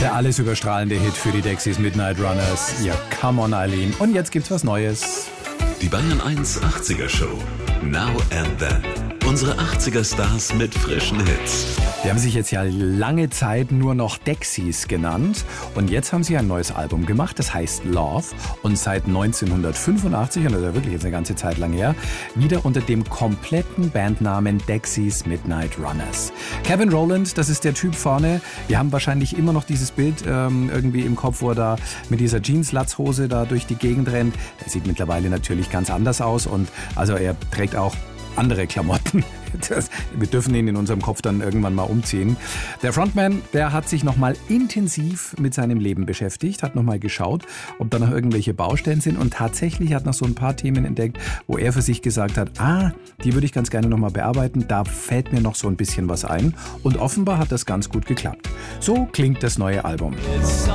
Der alles überstrahlende Hit für die Dexys, Midnight Runners. Ja, come on, Eileen. Und jetzt gibt's was Neues. Die Bayern 1 80er Show. Now and Then. Unsere 80er Stars mit frischen Hits. Die haben sich jetzt ja lange Zeit nur noch Dexys genannt. Und jetzt haben sie ein neues Album gemacht, das heißt Love. Und seit 1985, und das ist ja wirklich jetzt eine ganze Zeit lang her, wieder unter dem kompletten Bandnamen Dexys Midnight Runners. Kevin Rowland, das ist der Typ vorne. Wir haben wahrscheinlich immer noch dieses Bild irgendwie im Kopf, wo er da mit dieser Jeans-Latzhose da durch die Gegend rennt. Der sieht mittlerweile natürlich ganz anders aus. Und also er trägt auch andere Klamotten. Wir dürfen ihn in unserem Kopf dann irgendwann mal umziehen. Der Frontman, der hat sich nochmal intensiv mit seinem Leben beschäftigt, hat nochmal geschaut, ob da noch irgendwelche Baustellen sind und tatsächlich hat noch so ein paar Themen entdeckt, wo er für sich gesagt hat, die würde ich ganz gerne nochmal bearbeiten, da fällt mir noch so ein bisschen was ein und offenbar hat das ganz gut geklappt. So klingt das neue Album.